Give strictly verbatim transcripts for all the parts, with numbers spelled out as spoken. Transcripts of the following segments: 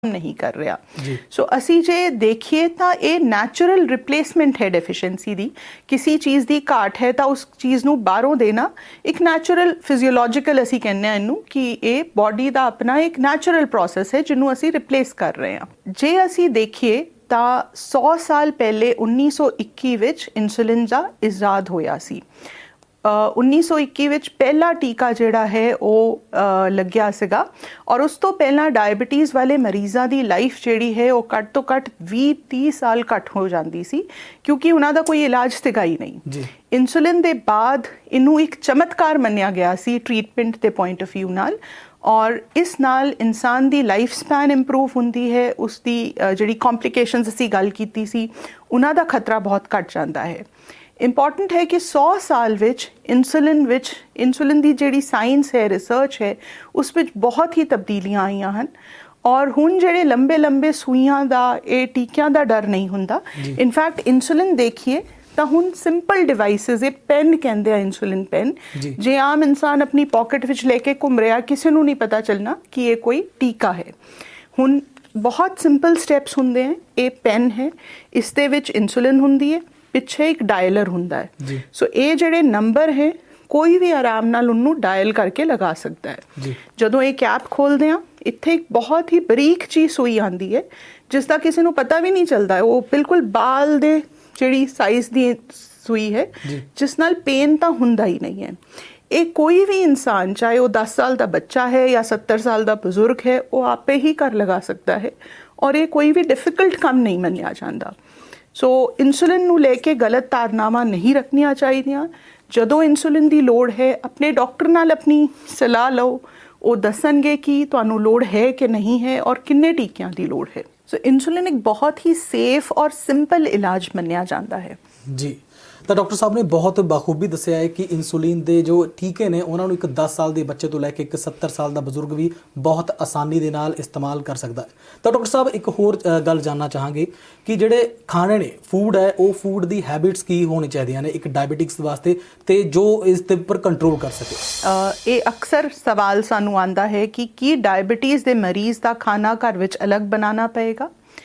नहीं कर रहा। सो ਅਸੀਂ ਜੇ ਦੇਖੀਏ ਤਾਂ ਇਹ ਨੈਚੁਰਲ ਰਿਪਲੇਸਮੈਂਟ ਹੈ ਡੈਫੀਸ਼ੀਐਂਸੀ ਦੀ। ਕਿਸੇ ਚੀਜ਼ ਦੀ ਘਾਟ ਹੈ ਤਾਂ ਉਸ ਚੀਜ਼ ਨੂੰ ਬਾਹਰੋਂ ਦੇਣਾ ਇੱਕ ਨੈਚੁਰਲ ਫਿਜ਼ੀਓਲੋਜੀਕਲ ਅਸੀਂ ਕਹਿੰਦੇ ਹਾਂ ਇਹਨੂੰ ਕਿ ਇਹ ਬਾਡੀ ਦਾ ਆਪਣਾ ਇੱਕ ਨੈਚੁਰਲ ਪ੍ਰੋਸੈਸ ਹੈ ਜਿਹਨੂੰ ਅਸੀਂ ਰਿਪਲੇਸ ਕਰ ਰਹੇ ਹਾਂ। ਜੇ ਅਸੀਂ ਦੇਖੀਏ ਤਾਂ ਸੌ ਸਾਲ ਪਹਿਲੇ ਉੱਨੀ ਸੌ ਇੱਕੀ ਵਿੱਚ ਇਨਸੂਲਿਨ ਦਾ ਇਜਾਦ ਹੋਇਆ ਸੀ। ਉੱਨੀ ਸੌ ਇੱਕੀ ਵਿੱਚ ਪਹਿਲਾ ਟੀਕਾ ਜਿਹੜਾ ਹੈ ਉਹ ਲੱਗਿਆ ਸੀਗਾ ਔਰ ਉਸ ਤੋਂ ਪਹਿਲਾਂ ਡਾਇਬਟੀਜ਼ ਵਾਲੇ ਮਰੀਜ਼ਾਂ ਦੀ ਲਾਈਫ ਜਿਹੜੀ ਹੈ ਉਹ ਘੱਟ ਤੋਂ ਘੱਟ ਵੀਹ ਤੀਹ ਸਾਲ ਘੱਟ ਹੋ ਜਾਂਦੀ ਸੀ ਕਿਉਂਕਿ ਉਹਨਾਂ ਦਾ ਕੋਈ ਇਲਾਜ ਸੀਗਾ ਹੀ ਨਹੀਂ। ਇਨਸੂਲਿਨ ਦੇ ਬਾਅਦ ਇਹਨੂੰ ਇੱਕ ਚਮਤਕਾਰ ਮੰਨਿਆ ਗਿਆ ਸੀ ਟ੍ਰੀਟਮੈਂਟ ਦੇ ਪੁਆਇੰਟ ਆਫ ਵਿਊ ਨਾਲ ਔਰ ਇਸ ਨਾਲ ਇਨਸਾਨ ਦੀ ਲਾਈਫ ਸਪੈਨ ਇੰਪਰੂਵ ਹੁੰਦੀ ਹੈ। ਉਸ ਦੀ ਜਿਹੜੀ ਕੰਪਲਿਕੇਸ਼ਨਸ ਅਸੀਂ ਗੱਲ ਕੀਤੀ ਸੀ ਉਹਨਾਂ ਦਾ ਖਤਰਾ ਬਹੁਤ ਘੱਟ ਜਾਂਦਾ ਹੈ। ਇੰਪੋਰਟੈਂਟ ਹੈ ਕਿ ਸੌ ਸਾਲ ਵਿੱਚ ਇਨਸੂਲਿਨ ਵਿੱਚ ਇਨਸੂਲਿਨ ਦੀ ਜਿਹੜੀ ਸਾਇੰਸ ਹੈ ਰਿਸਰਚ ਹੈ ਉਸ ਵਿੱਚ ਬਹੁਤ ਹੀ ਤਬਦੀਲੀਆਂ ਆਈਆਂ ਹਨ ਔਰ ਹੁਣ ਜਿਹੜੇ ਲੰਬੇ ਲੰਬੇ ਸੂਈਆਂ ਦਾ ਇਹ ਟੀਕਿਆਂ ਦਾ ਡਰ ਨਹੀਂ ਹੁੰਦਾ। ਇਨਫੈਕਟ ਇਨਸੂਲਿਨ ਦੇਖੀਏ ਤਾਂ ਹੁਣ ਸਿੰਪਲ ਡਿਵਾਈਸਿਸ ਇਹ ਪੈਨ ਕਹਿੰਦੇ ਆ ਇਨਸੂਲਿਨ ਪੈਨ ਜੇ ਆਮ ਇਨਸਾਨ ਆਪਣੀ ਪਾਕਟ ਵਿੱਚ ਲੈ ਕੇ ਘੁੰਮ ਰਿਹਾ ਕਿਸੇ ਨੂੰ ਨਹੀਂ ਪਤਾ ਚੱਲਣਾ ਕਿ ਇਹ ਕੋਈ ਟੀਕਾ ਹੈ। ਹੁਣ ਬਹੁਤ ਸਿੰਪਲ ਸਟੈਪਸ ਹੁੰਦੇ ਹੈ। ਇਹ ਪੈਨ ਹੈ ਇਸ ਦੇ ਵਿੱਚ ਇਨਸੂਲਿਨ ਹੁੰਦੀ ਹੈ ਪਿੱਛੇ ਇੱਕ ਡਾਇਲਰ ਹੁੰਦਾ ਹੈ। ਸੋ ਇਹ ਜਿਹੜੇ ਨੰਬਰ ਹੈ ਕੋਈ ਵੀ ਆਰਾਮ ਨਾਲ ਉਹਨੂੰ ਡਾਇਲ ਕਰਕੇ ਲਗਾ ਸਕਦਾ ਹੈ। ਜਦੋਂ ਇਹ ਕੈਪ ਖੋਲਦੇ ਆ ਇੱਥੇ ਇੱਕ ਬਹੁਤ ਹੀ ਬਰੀਕ ਚੀਜ਼ ਸੂਈ ਆਉਂਦੀ ਹੈ ਜਿਸ ਦਾ ਕਿਸੇ ਨੂੰ ਪਤਾ ਵੀ ਨਹੀਂ ਚੱਲਦਾ। ਉਹ ਬਿਲਕੁਲ ਬਾਲ ਦੇ ਜਿਹੜੀ ਸਾਈਜ਼ ਦੀ ਸੂਈ ਹੈ ਜਿਸ ਨਾਲ ਪੇਨ ਤਾਂ ਹੁੰਦਾ ਹੀ ਨਹੀਂ ਹੈ। ਇਹ ਕੋਈ ਵੀ ਇਨਸਾਨ ਚਾਹੇ ਉਹ ਦਸ ਸਾਲ ਦਾ ਬੱਚਾ ਹੈ ਜਾਂ ਸੱਤਰ ਸਾਲ ਦਾ ਬਜ਼ੁਰਗ ਹੈ ਉਹ ਆਪੇ ਹੀ ਕਰ ਲਗਾ ਸਕਦਾ ਹੈ ਔਰ ਇਹ ਕੋਈ ਵੀ ਡਿਫਿਕਲਟ ਕੰਮ ਨਹੀਂ ਮੰਨਿਆ ਜਾਂਦਾ। ਸੋ ਇਨਸੂਲਿਨ ਨੂੰ ਲੈ ਕੇ ਗਲਤ ਧਾਰਨਾਵਾਂ ਨਹੀਂ ਰੱਖਣੀਆਂ ਚਾਹੀਦੀਆਂ। ਜਦੋਂ ਇਨਸੂਲਿਨ ਦੀ ਲੋੜ ਹੈ ਆਪਣੇ ਡਾਕਟਰ ਨਾਲ ਆਪਣੀ ਸਲਾਹ ਲਓ। ਉਹ ਦੱਸਣਗੇ ਕਿ ਤੁਹਾਨੂੰ ਲੋੜ ਹੈ ਕਿ ਨਹੀਂ ਹੈ ਔਰ ਕਿੰਨੇ ਟੀਕਿਆਂ ਦੀ ਲੋੜ ਹੈ। ਸੋ ਇਨਸੂਲਿਨ ਇੱਕ ਬਹੁਤ ਹੀ ਸੇਫ ਔਰ ਸਿੰਪਲ ਇਲਾਜ ਮੰਨਿਆ ਜਾਂਦਾ ਹੈ। ਜੀ ਤਾਂ ਡਾਕਟਰ ਸਾਹਿਬ ਨੇ ਬਹੁਤ ਬਾਖੂਬੀ ਦੱਸਿਆ ਹੈ ਕਿ ਇਨਸੂਲਿਨ ਦੇ ਜੋ ਟੀਕੇ ਨੇ ਉਹਨਾਂ ਨੂੰ ਇੱਕ ਦਸ ਸਾਲ ਦੇ ਬੱਚੇ ਤੋਂ ਲੈ ਕੇ ਇੱਕ ਸੱਤਰ ਸਾਲ ਦਾ ਬਜ਼ੁਰਗ ਵੀ ਬਹੁਤ ਆਸਾਨੀ ਦੇ ਨਾਲ ਇਸਤੇਮਾਲ ਕਰ ਸਕਦਾ ਹੈ। ਤਾਂ ਡਾਕਟਰ ਸਾਹਿਬ ਇੱਕ ਹੋਰ ਗੱਲ ਜਾਣਨਾ ਚਾਹਾਂਗੇ ਕਿ ਜਿਹੜੇ ਖਾਣੇ ਨੇ ਫੂਡ ਹੈ ਉਹ ਫੂਡ ਦੀ ਹੈਬਿਟਸ ਕੀ ਹੋਣੀ ਚਾਹੀਦੀਆਂ ਨੇ ਇੱਕ ਡਾਇਬਟਿਕਸ ਵਾਸਤੇ ਤੇ ਜੋ ਇਸ ਦੇ ਉੱਪਰ ਕੰਟਰੋਲ ਕਰ ਸਕੇ। ਇਹ ਅਕਸਰ ਸਵਾਲ ਸਾਨੂੰ ਆਉਂਦਾ ਹੈ ਕਿ ਕੀ ਡਾਇਬਟੀਜ਼ ਦੇ ਮਰੀਜ਼ ਦਾ ਖਾਣਾ ਘਰ ਵਿੱਚ ਅਲੱਗ ਬਣਾਉਣਾ ਪਏਗਾ।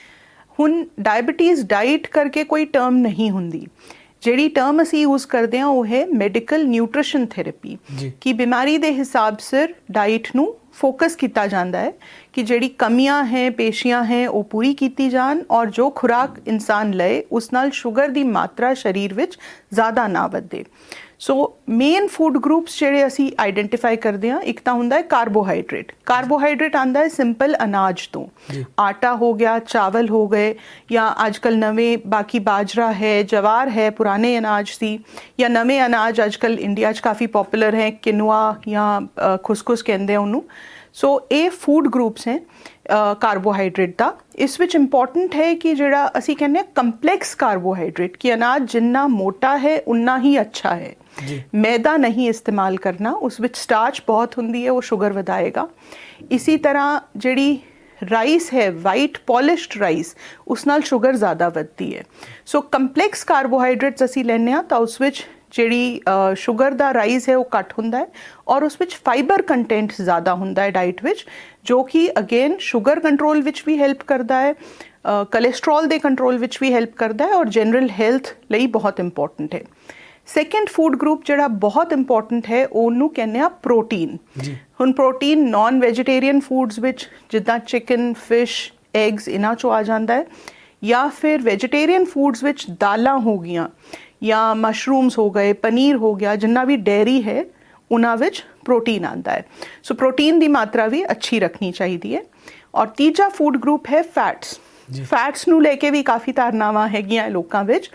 ਹੁਣ ਡਾਇਬਟੀਜ਼ ਡਾਈਟ ਕਰਕੇ ਕੋਈ ਟਰਮ ਨਹੀਂ ਹੁੰਦੀ। ਜਿਹੜੀ ਟਰਮ ਅਸੀਂ ਯੂਜ਼ ਕਰਦੇ ਹਾਂ ਉਹ ਹੈ ਮੈਡੀਕਲ ਨਿਊਟ੍ਰੀਸ਼ਨ ਥੈਰੇਪੀ ਕਿ ਬਿਮਾਰੀ ਦੇ ਹਿਸਾਬ ਸਿਰ ਡਾਈਟ ਨੂੰ ਫੋਕਸ ਕੀਤਾ ਜਾਂਦਾ ਹੈ ਕਿ ਜਿਹੜੀ ਕਮੀਆਂ ਹੈ ਪੇਸ਼ੀਆਂ ਹੈ ਉਹ ਪੂਰੀ ਕੀਤੀ ਜਾਣ ਔਰ ਜੋ ਖੁਰਾਕ ਇਨਸਾਨ ਲਏ ਉਸ ਨਾਲ ਸ਼ੂਗਰ ਦੀ ਮਾਤਰਾ ਸਰੀਰ ਵਿੱਚ ਜ਼ਿਆਦਾ ਨਾ ਵਧੇ। ਸੋ ਮੇਨ ਫੂਡ ਗਰੁੱਪਸ ਜਿਹੜੇ ਅਸੀਂ ਆਈਡੈਂਟੀਫਾਈ ਕਰਦੇ ਹਾਂ ਇੱਕ ਤਾਂ ਹੁੰਦਾ ਹੈ ਕਾਰਬੋਹਾਈਡਰੇਟ। ਕਾਰਬੋਹਾਈਡਰੇਟ ਆਉਂਦਾ ਹੈ ਸਿੰਪਲ ਅਨਾਜ ਤੋਂ ਆਟਾ ਹੋ ਗਿਆ ਚਾਵਲ ਹੋ ਗਏ ਜਾਂ ਅੱਜ ਕੱਲ੍ਹ ਨਵੇਂ ਬਾਕੀ ਬਾਜਰਾ ਹੈ ਜਵਾਰ ਹੈ ਪੁਰਾਣੇ ਅਨਾਜ ਸੀ ਜਾਂ ਨਵੇਂ ਅਨਾਜ ਅੱਜ ਕੱਲ੍ਹ ਇੰਡੀਆ 'ਚ ਕਾਫੀ ਪੋਪੂਲਰ ਹੈ ਕਿਨੂਆ ਜਾਂ ਖੁਸਖੁਸ ਕਹਿੰਦੇ ਆ ਉਹਨੂੰ। ਸੋ ਇਹ ਫੂਡ ਗਰੁੱਪਸ ਹੈ ਕਾਰਬੋਹਾਈਡਰੇਟ ਦਾ। ਇਸ ਵਿੱਚ ਇੰਪੋਰਟੈਂਟ ਹੈ ਕਿ ਜਿਹੜਾ ਅਸੀਂ ਕਹਿੰਦੇ ਹਾਂ ਕੰਪਲੈਕਸ ਕਾਰਬੋਹਾਈਡਰੇਟ ਕਿ ਅਨਾਜ ਜਿੰਨਾ ਮੋਟਾ ਹੈ ਉਨਾ ਹੀ ਅੱਛਾ ਹੈ। ਮੈਦਾ ਨਹੀਂ ਇਸਤੇਮਾਲ ਕਰਨਾ ਉਸ ਵਿੱਚ ਸਟਾਰਚ ਬਹੁਤ ਹੁੰਦੀ ਹੈ ਉਹ ਸ਼ੂਗਰ ਵਧਾਏਗਾ। ਇਸੀ ਤਰ੍ਹਾਂ ਜਿਹੜੀ ਰਾਈਸ ਹੈ ਵਾਈਟ ਪੋਲਿਸ਼ਡ ਰਾਈਸ ਉਸ ਨਾਲ ਸ਼ੂਗਰ ਜ਼ਿਆਦਾ ਵੱਧਦੀ ਹੈ। ਸੋ ਕੰਪਲੈਕਸ ਕਾਰਬੋਹਾਈਡਰੇਟਸ ਅਸੀਂ ਲੈਂਦੇ ਹਾਂ ਤਾਂ ਉਸ ਵਿੱਚ ਜਿਹੜੀ ਸ਼ੂਗਰ ਦਾ ਰਾਈਜ਼ ਹੈ ਉਹ ਘੱਟ ਹੁੰਦਾ ਹੈ ਔਰ ਉਸ ਵਿੱਚ ਫਾਈਬਰ ਕੰਟੈਂਟ ਜ਼ਿਆਦਾ ਹੁੰਦਾ ਹੈ ਡਾਈਟ ਵਿੱਚ ਜੋ ਕਿ ਅਗੇਨ ਸ਼ੂਗਰ ਕੰਟਰੋਲ ਵਿੱਚ ਵੀ ਹੈਲਪ ਕਰਦਾ ਹੈ ਕੋਲੇਸਟਰੋਲ ਦੇ ਕੰਟਰੋਲ ਵਿੱਚ ਵੀ ਹੈਲਪ ਕਰਦਾ ਹੈ ਔਰ ਜਨਰਲ ਹੈਲਥ ਲਈ ਬਹੁਤ ਇੰਪੋਰਟੈਂਟ ਹੈ। ਸੈਕੰਡ ਫੂਡ ਗਰੁੱਪ ਜਿਹੜਾ ਬਹੁਤ ਇੰਪੋਰਟੈਂਟ ਹੈ ਉਹਨੂੰ ਕਹਿੰਦੇ ਆ ਪ੍ਰੋਟੀਨ। ਹੁਣ ਪ੍ਰੋਟੀਨ ਨਾਨ ਵੈਜੀਟੇਰੀਅਨ ਫੂਡਸ ਵਿੱਚ ਜਿੱਦਾਂ ਚਿਕਨ ਫਿਸ਼ ਐਗਸ ਇਹਨਾਂ 'ਚੋਂ ਆ ਜਾਂਦਾ ਹੈ ਜਾਂ ਫਿਰ ਵੈਜੀਟੇਰੀਅਨ ਫੂਡਸ ਵਿੱਚ ਦਾਲਾਂ ਹੋ ਗਈਆਂ ਜਾਂ ਮਸ਼ਰੂਮਸ ਹੋ ਗਏ ਪਨੀਰ ਹੋ ਗਿਆ ਜਿੰਨਾ ਵੀ ਡੇਅਰੀ ਹੈ ਉਹਨਾਂ ਵਿੱਚ ਪ੍ਰੋਟੀਨ ਆਉਂਦਾ ਹੈ। ਸੋ ਪ੍ਰੋਟੀਨ ਦੀ ਮਾਤਰਾ ਵੀ ਅੱਛੀ ਰੱਖਣੀ ਚਾਹੀਦੀ ਹੈ। ਔਰ ਤੀਜਾ ਫੂਡ ਗਰੁੱਪ ਹੈ ਫੈਟਸ। ਫੈਟਸ ਨੂੰ ਲੈ ਕੇ ਵੀ ਕਾਫੀ ਧਾਰਨਾਵਾਂ ਹੈਗੀਆਂ ਲੋਕਾਂ ਵਿੱਚ।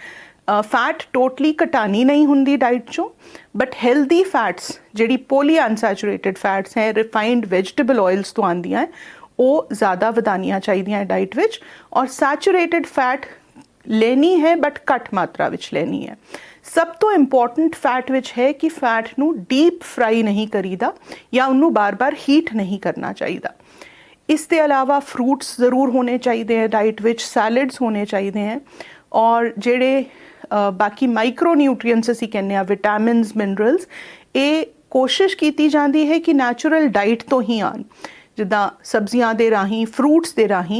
ਫੈਟ ਟੋਟਲੀ ਘਟਾਉਣੀ ਨਹੀਂ ਹੁੰਦੀ ਡਾਈਟ 'ਚੋਂ ਬਟ ਹੈਲਦੀ ਫੈਟਸ ਜਿਹੜੀ ਪੋਲੀ ਅਨਸੈਚੂਰੇਟਡ ਫੈਟਸ ਹੈ ਰਿਫਾਈਨਡ ਵੈਜੀਟੇਬਲ ਆਇਲਸ ਤੋਂ ਆਉਂਦੀਆਂ ਉਹ ਜ਼ਿਆਦਾ ਵਧਾਉਣੀਆਂ ਚਾਹੀਦੀਆਂ ਡਾਈਟ ਵਿੱਚ ਔਰ ਸੈਚੂਰੇਟਡ ਫੈਟ ਲੈਣੀ ਹੈ ਬਟ ਘੱਟ ਮਾਤਰਾ ਵਿੱਚ ਲੈਣੀ ਹੈ। ਸਭ ਤੋਂ ਇੰਪੋਰਟੈਂਟ ਫੈਟ ਵਿੱਚ ਹੈ ਕਿ ਫੈਟ ਨੂੰ ਡੀਪ ਫਰਾਈ ਨਹੀਂ ਕਰੀਦਾ ਜਾਂ ਉਹਨੂੰ ਬਾਰ-ਬਾਰ ਹੀਟ ਨਹੀਂ ਕਰਨਾ ਚਾਹੀਦਾ। ਇਸ ਦੇ ਇਲਾਵਾ ਫਰੂਟਸ ਜ਼ਰੂਰ ਹੋਣੇ ਚਾਹੀਦੇ ਹੈ ਡਾਈਟ ਵਿੱਚ ਸੈਲਡਸ ਹੋਣੇ ਚਾਹੀਦੇ ਹੈ ਔਰ ਜਿਹੜੇ ਬਾਕੀ ਮਾਈਕਰੋ ਨਿਊਟਰੀਐਂਟਸ ਅਸੀਂ ਕਹਿੰਦੇ ਹਾਂ ਵਿਟਾਮਿਨਸ ਮਿਨਰਲਸ ਇਹ ਕੋਸ਼ਿਸ਼ ਕੀਤੀ ਜਾਂਦੀ ਹੈ ਕਿ ਨੈਚੁਰਲ ਡਾਈਟ ਤੋਂ ਹੀ ਆਉਣ। ਜਿੱਦਾਂ ਸਬਜ਼ੀਆਂ ਦੇ ਰਾਹੀਂ, ਫਰੂਟਸ ਦੇ ਰਾਹੀਂ